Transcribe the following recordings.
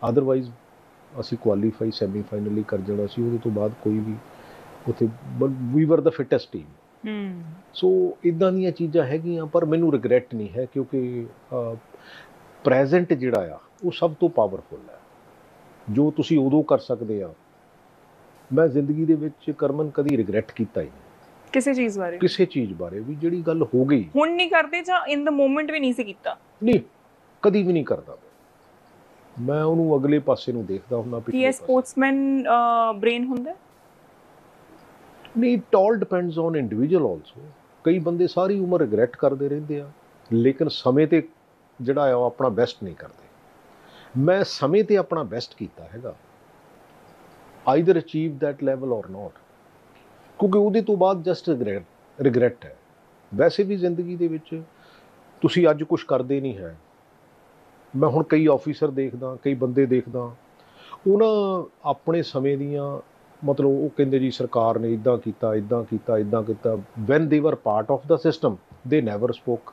Otherwise ਅਸੀਂ qualify semifinal ਹੀ ਕਰ ਜਾਣਾ ਸੀ, ਉਹਦੇ ਤੋਂ ਬਾਅਦ ਕੋਈ ਵੀ ਉੱਥੇ ਵੀ ਵਰ ਦਾ ਫਿਟੈਸਟ ਟੀਮ। ਸੋ ਇੱਦਾਂ ਦੀਆਂ ਚੀਜ਼ਾਂ ਹੈਗੀਆਂ, ਪਰ ਮੈਨੂੰ ਰਿਗਰੈਟ ਨਹੀਂ ਹੈ ਕਿਉਂਕਿ ਪ੍ਰੈਜ਼ੈਂਟ ਜਿਹੜਾ ਆ ਉਹ ਸਭ ਤੋਂ ਪਾਵਰਫੁਲ ਹੈ। ਜੋ ਤੁਸੀਂ ਉਦੋਂ ਕਰ ਸਕਦੇ ਆ, ਮੈਂ ਜ਼ਿੰਦਗੀ ਦੇ ਵਿੱਚ ਕਰਮਨ ਕਦੀ ਰਿਗਰੈਟ ਕੀਤਾ ਹੀ ਨਹੀਂ ਕਿਸੇ ਚੀਜ਼ ਬਾਰੇ ਵੀ ਜਿਹੜੀ ਗੱਲ ਹੋ ਗਈ ਹੁਣ ਨਹੀਂ ਕਰਦੇ ਜਾਂ ਇਨ ਦ ਮੋਮੈਂਟ ਵੀ ਨਹੀਂ ਸੀ ਕੀਤਾ? ਨਹੀਂ, ਕਦੀ ਵੀ ਨਹੀਂ ਕਰਦਾ ਮੈਂ ਉਹਨੂੰ ਅਗਲੇ ਪਾਸੇ ਨੂੰ ਦੇਖਦਾ ਹੁੰਦਾ। ਕੀ ਇਹ ਸਪੋਰਟਸਮੈਨ ਬ੍ਰੇਨ ਹੁੰਦਾ? ਨਹੀਂ, it all depends on individual also. ਕਈ ਬੰਦੇ ਸਾਰੀ ਉਮਰ ਰਿਗਰੈਟ ਕਰਦੇ ਰਹਿੰਦੇ ਆ, ਲੇਕਿਨ ਸਮੇਂ 'ਤੇ ਜਿਹੜਾ ਆ ਉਹ ਆਪਣਾ ਬੈਸਟ ਨਹੀਂ ਕਰਦੇ। ਮੈਂ ਸਮੇਂ 'ਤੇ ਆਪਣਾ ਬੈਸਟ ਕੀਤਾ ਹੈਗਾ, ਆਈਦਰ ਅਚੀਵ ਦੈਟ ਲੈਵਲ ਔਰ ਨੋਟ, ਕਿਉਂਕਿ ਉਹਦੇ ਤੋਂ ਬਾਅਦ ਜਸਟ ਰਿਗਰੈਟ ਹੈ। ਵੈਸੇ ਵੀ ਜ਼ਿੰਦਗੀ ਦੇ ਵਿੱਚ ਤੁਸੀਂ ਅੱਜ ਕੁਛ ਕਰਦੇ ਨਹੀਂ ਹੈ। ਮੈਂ ਹੁਣ ਕਈ ਆਫੀਸਰ ਦੇਖਦਾ, ਕਈ ਬੰਦੇ ਦੇਖਦਾ, ਉਹਨਾਂ ਆਪਣੇ ਸਮੇਂ ਦੀਆਂ ਮਤਲਬ ਉਹ ਕਹਿੰਦੇ ਜੀ ਸਰਕਾਰ ਨੇ ਇੱਦਾਂ ਕੀਤਾ, ਇੱਦਾਂ ਕੀਤਾ, ਇੱਦਾਂ ਕੀਤਾ। ਵੈਨ ਦੇ ਵਰ ਪਾਰਟ ਆਫ ਦਾ ਸਿਸਟਮ ਦੇ ਨੈਵਰ ਸਪੋਕ।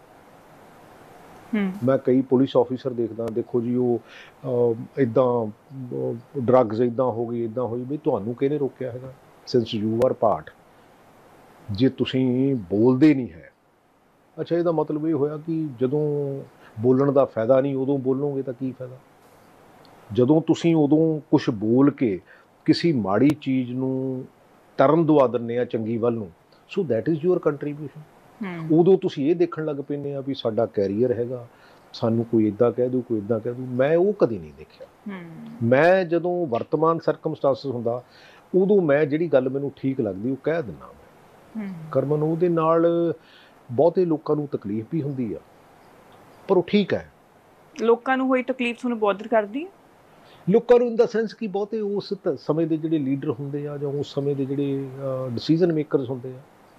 ਮੈਂ ਕਈ ਪੁਲਿਸ ਆਫੀਸਰ ਦੇਖਦਾ, ਦੇਖੋ ਜੀ ਉਹ ਇੱਦਾਂ ਡਰੱਗਸ ਇੱਦਾਂ ਹੋ ਗਈ, ਇੱਦਾਂ ਹੋਈ, ਬਈ ਤੁਹਾਨੂੰ ਕਿਹਨੇ ਰੋਕਿਆ ਹੈਗਾ? Since you are part. ਜੇ ਤੁਸੀਂ ਬੋਲਦੇ ਨਹੀਂ ਹੈ, ਅੱਛਾ ਇਹਦਾ ਮਤਲਬ ਇਹ ਹੋਇਆ ਕਿ ਜਦੋਂ ਬੋਲਣ ਦਾ ਫਾਇਦਾ ਨਹੀਂ ਉਦੋਂ ਬੋਲੋਗੇ ਤਾਂ ਕੀ ਫਾਇਦਾ? ਜਦੋਂ ਤੁਸੀਂ ਉਦੋਂ ਕੁਛ ਬੋਲ ਕੇ ਕਿਸੇ ਮਾੜੀ ਚੀਜ਼ ਨੂੰ ਟਰਨ ਦਵਾ ਦਿੰਦੇ ਆ ਚੰਗੀ ਵੱਲ ਨੂੰ, so that is your contribution. ਉਦੋਂ ਤੁਸੀਂ ਇਹ ਦੇਖਣ ਲੱਗ ਪੈਂਦੇ ਆ ਵੀ ਸਾਡਾ ਕੈਰੀਅਰ ਹੈਗਾ, ਸਾਨੂੰ ਕੋਈ ਇੱਦਾਂ ਕਹਿ ਦੂ, ਕੋਈ ਇੱਦਾਂ ਕਹਿ ਦੂ। ਮੈਂ ਉਹ ਕਦੀ ਨਹੀਂ ਦੇਖਿਆ। ਮੈਂ ਜਦੋਂ ਵਰਤਮਾਨ ਸਰਕਮਸਟੈਂਸਸ ਹੁੰਦਾ, ਉਦੋਂ ਮੈਂ ਜਿਹੜੀ ਗੱਲ ਮੈਨੂੰ ਠੀਕ ਲੱਗਦੀ ਉਹ ਕਹਿ ਦਿੰਦਾ ਮੈਂ। ਕਰਮਨ, ਉਹਦੇ ਨਾਲ ਬਹੁਤੇ ਲੋਕਾਂ ਨੂੰ ਤਕਲੀਫ ਵੀ ਹੁੰਦੀ ਆ, ਪਰ ਉਹ ਠੀਕ ਹੈ। ਲੋਕਾਂ ਨੂੰ ਹੋਈ ਤਕਲੀਫ ਤੁਹਾਨੂੰ ਬੋਦਰ ਕਰਦੀ ਹੈ? ਲੋਕਾਂ ਨੂੰ ਇਨ ਦਾ ਸੈਂਸ ਕਿ ਬਹੁਤੇ ਉਸ ਸਮੇਂ ਦੇ ਜਿਹੜੇ ਲੀਡਰ ਹੁੰਦੇ ਆ ਜਾਂ ਉਸ ਸਮੇਂ ਦੇ ਜਿਹੜੇ ਡਿਸੀਜ਼ਨ ਮੇਕਰਸ ਹੁੰਦੇ ਆ,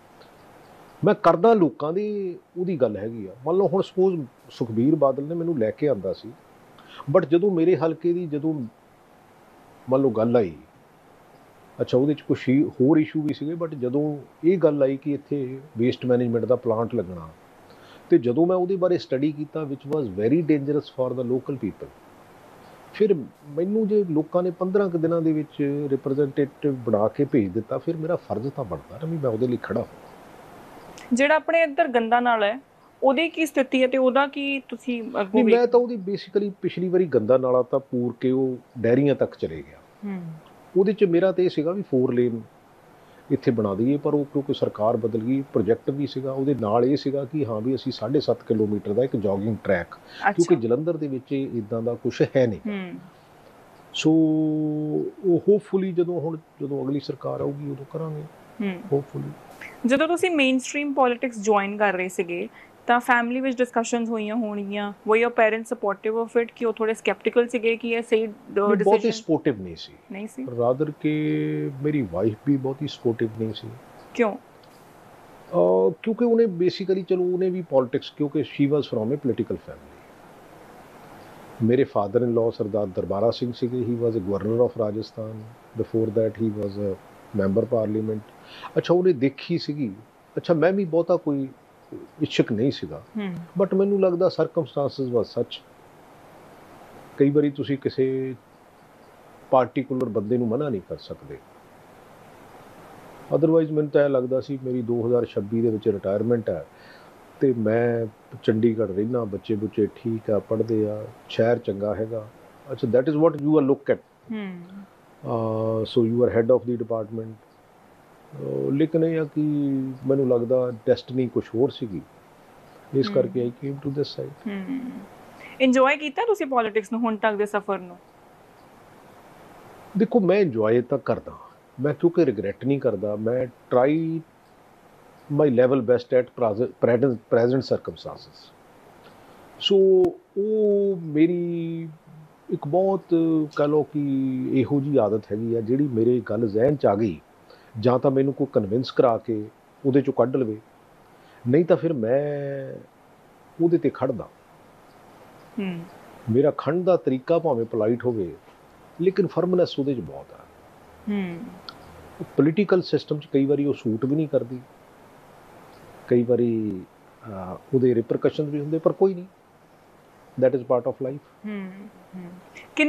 ਮੈਂ ਕਰਦਾ ਲੋਕਾਂ ਦੀ ਉਹਦੀ ਗੱਲ ਹੈਗੀ ਆ। ਮੰਨ ਲਓ ਹੁਣ ਸਪੋਜ਼ ਸੁਖਬੀਰ ਬਾਦਲ ਨੇ ਮੈਨੂੰ ਲੈ ਕੇ ਆਂਦਾ ਸੀ, ਬਟ ਜਦੋਂ ਮੇਰੇ ਹਲਕੇ ਦੀ ਜਦੋਂ ਮੰਨ ਲਓ ਗੱਲ ਆਈ, ਅੱਛਾ ਉਹਦੇ 'ਚ ਕੁਛ ਹੋਰ ਇਸ਼ੂ ਵੀ ਸੀਗੇ, ਬਟ ਜਦੋਂ ਇਹ ਗੱਲ ਆਈ ਕਿ ਇੱਥੇ ਵੇਸਟ ਮੈਨੇਜਮੈਂਟ ਦਾ ਪਲਾਂਟ ਲੱਗਣਾ, ਅਤੇ ਜਦੋਂ ਮੈਂ ਉਹਦੇ ਬਾਰੇ ਸਟੱਡੀ ਕੀਤਾ ਵਿਚ ਵਾਜ਼ very dangerous for the local people, ਫਿਰ ਮੈਨੂੰ ਜੇ ਲੋਕਾਂ ਨੇ 15 ਕੁ ਦਿਨਾਂ ਦੇ ਵਿੱਚ ਰਿਪਰੈਜ਼ੈਂਟੇਟਿਵ ਬਣਾ ਕੇ ਭੇਜ ਦਿੱਤਾ, ਫਿਰ ਮੇਰਾ ਫਰਜ਼ ਤਾਂ ਬਣਦਾ ਨਾ ਵੀ ਮੈਂ ਉਹਦੇ ਲਈ ਖੜਾ ਹੋਵਾਂ। ਜਿਹੜਾ ਆਪਣੇ ਇੱਧਰ ਗੰਦਾ ਨਾਲਾ ਹੈ, ਉਹਦੀ ਕੀ ਸਥਿਤੀ ਹੈ ਤੇ ਉਹਦਾ ਕੀ ਤੁਸੀਂ ਅੱਗੋਂ? ਮੈਂ ਤਾਂ ਉਹਦੀ ਬੇਸਿਕਲੀ ਪਿਛਲੀ ਵਾਰੀ ਗੰਦਾ ਨਾਲਾ ਤਾਂ ਪੂਰ ਕੇ ਉਹ ਡੈਰੀਆਂ ਤੱਕ ਚਲੇ ਗਿਆ। ਉਹਦੇ 'ਚ ਮੇਰਾ ਤਾਂ ਇਹ ਸੀਗਾ ਵੀ 4 ਲੇਨ ਇੱਥੇ ਬਣਾ ਦਈਏ, ਪਰ ਉਹ ਕਿਉਂਕਿ ਸਰਕਾਰ ਬਦਲ ਗਈ, ਪ੍ਰੋਜੈਕਟ ਵੀ ਸੀਗਾ ਉਹਦੇ ਨਾਲ ਇਹ ਸੀਗਾ ਕਿ ਹਾਂ ਵੀ ਅਸੀਂ 7.5 ਕਿਲੋਮੀਟਰ ਦਾ ਇੱਕ ਜੋਗਿੰਗ ਟਰੈਕ, ਕਿਉਂਕਿ ਜਲੰਧਰ ਦੇ ਵਿੱਚ ਇੱਦਾਂ ਦਾ ਕੁਛ ਹੈ ਨਹੀਂ। ਸੋ ਉਹ ਹੋਪਫੁਲੀ ਜਦੋਂ ਅਗਲੀ ਸਰਕਾਰ ਆਊਗੀ ਉਦੋਂ ਕਰਾਂਗੇ ਹੋਪਫੁਲੀ। ਜਦੋਂ ਤੁਸੀਂ ਮੇਨ ਸਟ੍ਰੀਮ ਪੋਲਿਟਿਕਸ ਜੁਆਇਨ ਕਰ ਰਹੇ ਸੀਗੇ ਤਾਂ ਫੈਮਿਲੀ ਵਿੱਚ ਡਿਸਕਸ਼ਨਸ ਹੋਈਆਂ ਹੋਣਗੀਆਂ, ਵਰ your parents supportive of it ਕਿ ਉਹ ਥੋੜੇ ਸਕੈਪਟੀਕਲ ਸੀਗੇ ਕਿ ਇਹ ਸਹੀ ਡਿਸੀਜਨ? ਬਹੁਤੇ ਸਪੋਰਟਿਵ ਨਹੀਂ ਸੀ ਰਾਦਰ ਕਿ ਮੇਰੀ ਵਾਈਫ ਵੀ ਬਹੁਤੀ ਸਪੋਰਟਿਵ ਨਹੀਂ ਸੀ। ਕਿਉਂ? ਕਿਉਂਕਿ ਉਹਨੇ ਬੇਸਿਕਲੀ ਚਲੋ ਉਹਨੇ ਵੀ ਪੋਲਿਟਿਕਸ, ਕਿਉਂਕਿ ਸ਼ੀ ਵਾਜ਼ ਫਰੋਮ ਏ ਪੋਲੀਟੀਕਲ ਫੈਮਿਲੀ। ਮੇਰੇ ਫਾਦਰ ਇਨ ਲਾਅ ਸਰਦਾਰ ਦਰਬਾਰਾ ਸਿੰਘ ਸੀਗੇ, ਹੀ ਵਾਜ਼ ਅ governor of Rajasthan, before that he was a member parliament. ਅੱਛਾ ਉਹਨੇ ਦੇਖੀ ਸੀਗੀ। ਅੱਛਾ ਮੈਂ ਵੀ ਬਹੁਤਾ ਕੋਈ ਇੱਛੁਕ ਨਹੀਂ ਸੀਗਾ, ਬਟ ਮੈਨੂੰ ਲੱਗਦਾ ਸਰਕਮਸਟੈਂਸਸ ਵਾਜ਼ ਸੱਚ। ਕਈ ਵਾਰੀ ਤੁਸੀਂ ਕਿਸੇ ਪਾਰਟੀਕੂਲਰ ਬੰਦੇ ਨੂੰ ਮਨਾ ਨਹੀਂ ਕਰ ਸਕਦੇ। ਅਦਰਵਾਈਜ਼ ਮੈਨੂੰ ਤਾਂ ਇਹ ਲੱਗਦਾ ਸੀ ਮੇਰੀ 2026 ਦੇ ਵਿੱਚ ਰਿਟਾਇਰਮੈਂਟ ਹੈ ਅਤੇ ਮੈਂ ਚੰਡੀਗੜ੍ਹ ਰਹਿੰਦਾ, ਬੱਚੇ ਬੁੱਚੇ ਠੀਕ ਆ, ਪੜ੍ਹਦੇ ਆ, ਸ਼ਹਿਰ ਚੰਗਾ ਹੈਗਾ। ਅੱਛਾ that is what you are look at, so you are head of the department. ਲੇਕਿਨ ਇਹ ਆ ਕਿ ਮੈਨੂੰ ਲੱਗਦਾ ਡੈਸਟਨੀ ਕੁਛ ਹੋਰ ਸੀਗੀ, ਇਸ ਕਰਕੇ ਆਈ came to this side. Enjoy ਕੀਤਾ ਤੁਸੀਂ ਪੋਲਿਟਿਕਸ ਨੂੰ ਹੁਣ ਤੱਕ ਦੇ ਸਫ਼ਰ ਨੂੰ? ਦੇਖੋ ਮੈਂ ਇੰਜੋਏ ਤਾਂ ਕਰਦਾ, ਮੈਂ ਕਿਉਂਕਿ ਰਿਗਰੈਟ ਨਹੀਂ ਕਰਦਾ। ਮੈਂ try my level best at present circumstances. ਸੋ ਉਹ ਮੇਰੀ ਇੱਕ ਬਹੁਤ ਕਹਿ ਲਓ ਕਿ ਇਹੋ ਜਿਹੀ ਆਦਤ ਹੈਗੀ ਆ ਜਿਹੜੀ ਮੇਰੇ ਗੱਲ ਜ਼ਹਿਨ 'ਚ ਆ ਗਈ, ਜਾਂ ਤਾਂ ਮੈਨੂੰ ਕੋਈ ਕਨਵਿੰਸ ਕਰਾ ਕੇ ਉਹਦੇ 'ਚੋਂ ਕੱਢ ਲਵੇ, ਨਹੀਂ ਤਾਂ ਫਿਰ ਮੈਂ ਉਹਦੇ 'ਤੇ ਖੜ੍ਹਦਾ। ਮੇਰਾ ਖੜ੍ਹਨ ਦਾ ਤਰੀਕਾ ਭਾਵੇਂ ਪੋਲਾਈਟ ਹੋਵੇ, ਲੇਕਿਨ ਫਰਮਨੈਸ ਉਹਦੇ 'ਚ ਬਹੁਤ ਆ। ਪੋਲੀਟੀਕਲ ਸਿਸਟਮ 'ਚ ਕਈ ਵਾਰੀ ਉਹ ਸੂਟ ਵੀ ਨਹੀਂ ਕਰਦੀ, ਕਈ ਵਾਰੀ ਉਹਦੇ ਰਿਪਰਕਸ਼ਨ ਵੀ ਹੁੰਦੇ, ਪਰ ਕੋਈ ਨਹੀਂ, that is part of life.